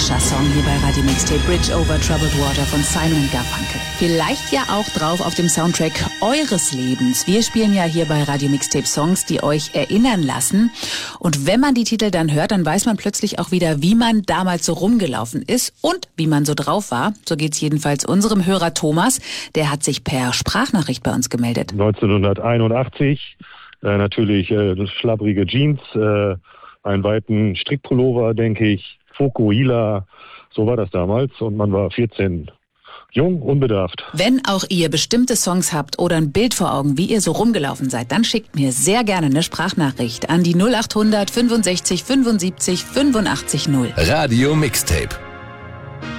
klassischer Song hier bei Radio Mixtape, Bridge over Troubled Water von Simon & Garfunkel. Vielleicht ja auch drauf auf dem Soundtrack eures Lebens. Wir spielen ja hier bei Radio Mixtape Songs, die euch erinnern lassen. Und wenn man die Titel dann hört, dann weiß man plötzlich auch wieder, wie man damals so rumgelaufen ist und wie man so drauf war. So geht's jedenfalls unserem Hörer Thomas. Der hat sich per Sprachnachricht bei uns gemeldet. 1981, natürlich schlabbrige Jeans, einen weiten Strickpullover, denke ich, Fokuhila, so war das damals und man war 14. Jung, unbedarft. Wenn auch ihr bestimmte Songs habt oder ein Bild vor Augen, wie ihr so rumgelaufen seid, dann schickt mir sehr gerne eine Sprachnachricht an die 0800 65 75 85 0. Radio Mixtape.